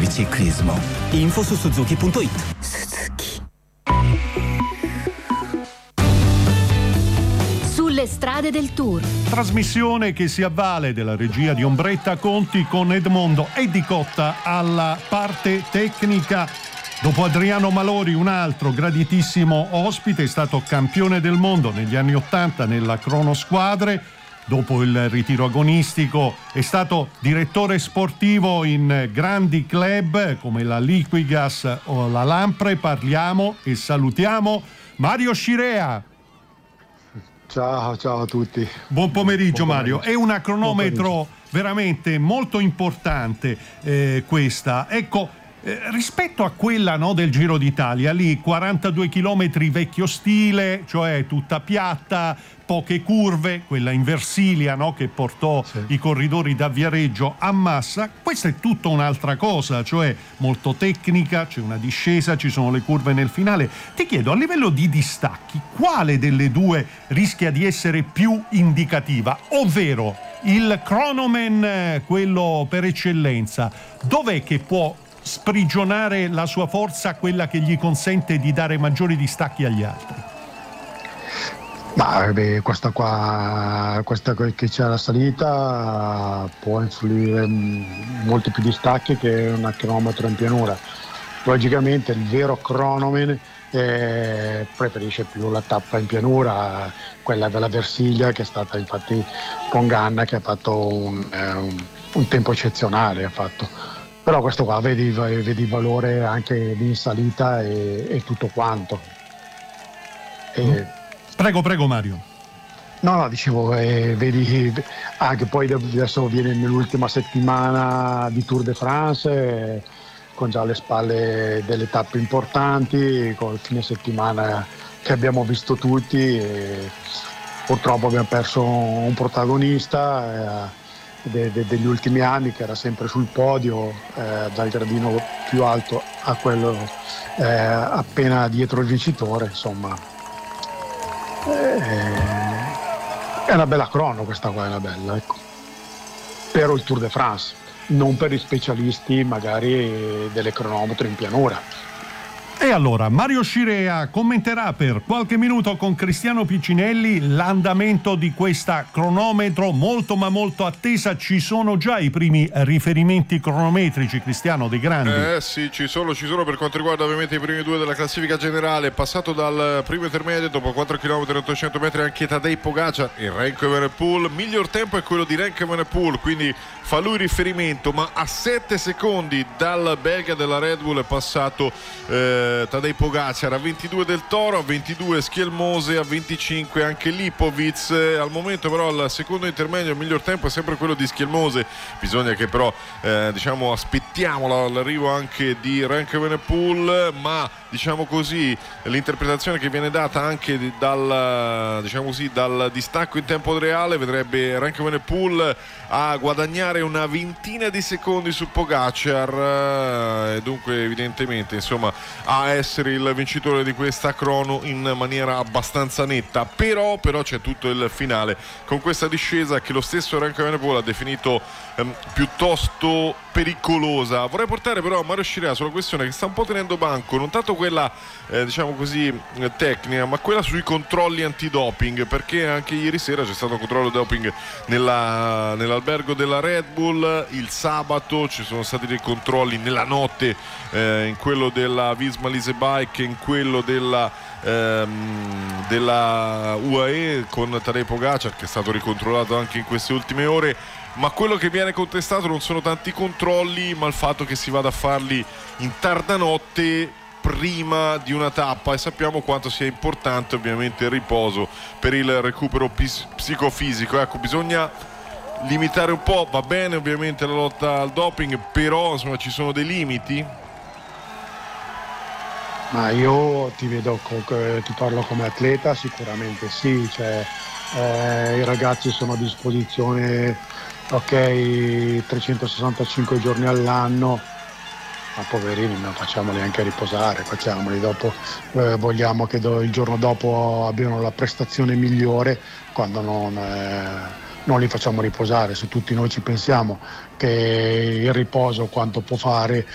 il ciclismo. Info su Suzuki.it. Suzuki. Sulle strade del Tour. Trasmissione che si avvale della regia di Ombretta Conti con Edmondo e Di Cotta alla parte tecnica. Dopo Adriano Malori, un altro graditissimo ospite, è stato campione del mondo negli anni '80 nella cronosquadre. Dopo il ritiro agonistico è stato direttore sportivo in grandi club come la Liquigas o la Lampre. Parliamo e salutiamo Mario Scirea. Ciao a tutti. Buon pomeriggio Mario. È una cronometro veramente molto importante questa. Ecco, rispetto a quella del Giro d'Italia, lì 42 chilometri vecchio stile, cioè tutta piatta, poche curve, quella in Versilia che portò i corridori da Viareggio a Massa. Questa è tutta un'altra cosa, cioè molto tecnica, c'è una discesa, ci sono le curve nel finale. Ti chiedo, a livello di distacchi, quale delle due rischia di essere più indicativa? Ovvero il cronoman, quello per eccellenza, dov'è che può sprigionare la sua forza, quella che gli consente di dare maggiori distacchi agli altri? Questa che c'è alla salita può influire molti più distacchi che un cronometro in pianura. Logicamente il vero cronoman preferisce più la tappa in pianura, quella della Versilia, che è stata infatti con Ganna, che ha fatto un tempo eccezionale. Però questo qua vedi il valore anche di salita e tutto quanto. Prego Mario. No, dicevo, vedi anche poi adesso viene nell'ultima settimana di Tour de France, con già alle spalle delle tappe importanti, con il fine settimana che abbiamo visto tutti. Purtroppo abbiamo perso un protagonista degli ultimi anni, che era sempre sul podio, dal gradino più alto a quello appena dietro il vincitore. Insomma, è una bella crono questa qua, è una bella, ecco, per il Tour de France, non per i specialisti magari delle cronometri in pianura. E allora Mario Scirea commenterà per qualche minuto con Cristiano Piccinelli l'andamento di questa cronometro molto ma molto attesa. Ci sono già i primi riferimenti cronometrici, Cristiano, dei grandi? Sì, ci sono per quanto riguarda ovviamente i primi due della classifica generale. Passato dal primo intermedio dopo 4 km e 800 metri anche Tadej Pogacar e Remco Evenepoel. Miglior tempo è quello di Remco Evenepoel, quindi fa lui riferimento, ma a 7 secondi dal belga della Red Bull è passato Tadej Pogacar, a 22 del Toro, a 22 Schielmose, a 25 anche Lipovic. Al momento però al secondo intermedio il miglior tempo è sempre quello di Schielmose. Bisogna che però aspettiamo l'arrivo anche di Remco Evenepoel, ma diciamo così l'interpretazione che viene data anche dal distacco in tempo reale vedrebbe Remco Evenepoel a guadagnare una ventina di secondi su Pogacar, e dunque evidentemente a essere il vincitore di questa crono in maniera abbastanza netta. Però c'è tutto il finale con questa discesa che lo stesso Remco Evenepoel ha definito piuttosto pericolosa. Vorrei portare però a Mario Scirea sulla questione che sta un po' tenendo banco, non tanto quella tecnica, ma quella sui controlli antidoping, perché anche ieri sera c'è stato un controllo doping nell'albergo della Red Bull. Il sabato ci sono stati dei controlli nella notte in quello della Visma Lease Bike e in quello della UAE con Tadej Pogacar, che è stato ricontrollato anche in queste ultime ore. Ma quello che viene contestato non sono tanti controlli, ma il fatto che si vada a farli in tarda notte prima di una tappa, e sappiamo quanto sia importante ovviamente il riposo per il recupero psicofisico. Ecco, bisogna limitare un po', va bene ovviamente la lotta al doping, però ci sono dei limiti. Ma io ti parlo come atleta, sicuramente sì, i ragazzi sono a disposizione 365 giorni all'anno, ma poverini, non facciamoli anche riposare, facciamoli dopo, vogliamo che il giorno dopo abbiano la prestazione migliore, quando non li facciamo riposare. Se tutti noi ci pensiamo che il riposo quanto può fare